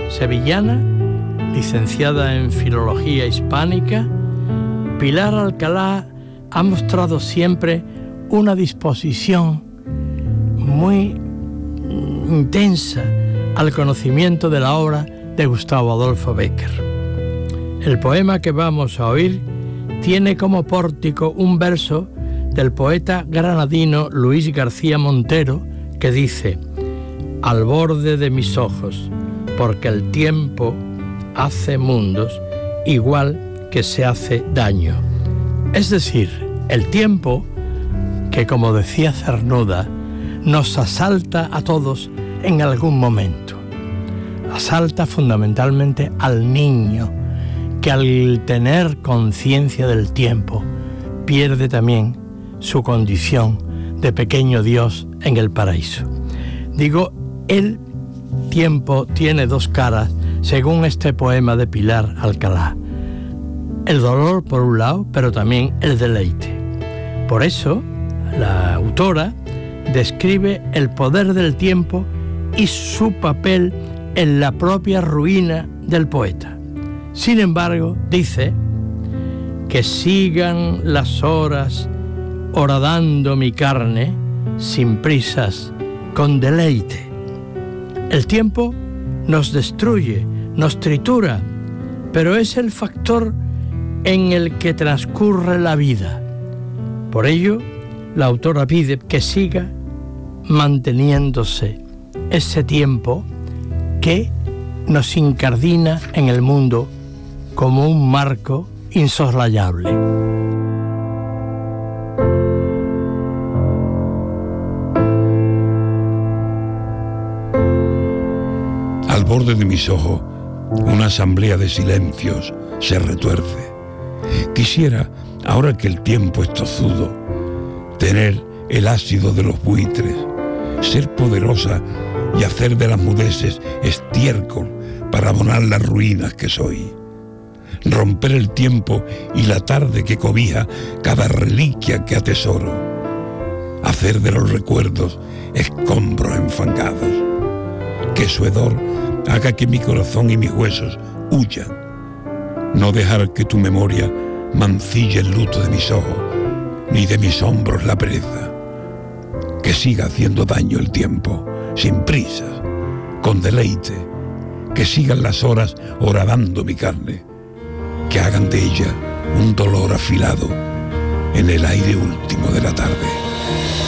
sevillana, licenciada en Filología Hispánica, Pilar Alcalá ha mostrado siempre una disposición muy intensa al conocimiento de la obra de Gustavo Adolfo Bécquer. El poema que vamos a oír tiene como pórtico un verso del poeta granadino Luis García Montero que dice: «Al borde de mis ojos, porque el tiempo hace mundos igual que se hace daño». Es decir, el tiempo que, como decía Cernuda, nos asalta a todos en algún momento. Asalta fundamentalmente al niño, que al tener conciencia del tiempo pierde también su condición de pequeño Dios en el paraíso. Digo, el tiempo tiene dos caras, según este poema de Pilar Alcalá. El dolor por un lado, pero también el deleite. Por eso, la autora describe el poder del tiempo y su papel en la propia ruina del poeta. Sin embargo, dice: que sigan las horas horadando mi carne, sin prisas, con deleite. El tiempo nos destruye, nos tritura, pero es el factor en el que transcurre la vida. Por ello, la autora pide que siga manteniéndose ese tiempo que nos incardina en el mundo como un marco insoslayable. Al borde de mis ojos, una asamblea de silencios se retuerce. Quisiera, ahora que el tiempo es tozudo, tener el ácido de los buitres, ser poderosa y hacer de las mudeces estiércol para abonar las ruinas que soy. Romper el tiempo y la tarde que cobija cada reliquia que atesoro. Hacer de los recuerdos escombros enfangados. Que su hedor haga que mi corazón y mis huesos huyan. No dejar que tu memoria mancille el luto de mis ojos, ni de mis hombros la pereza. Que siga haciendo daño el tiempo, sin prisas, con deleite. Que sigan las horas horadando mi carne. Que hagan de ella un dolor afilado en el aire último de la tarde.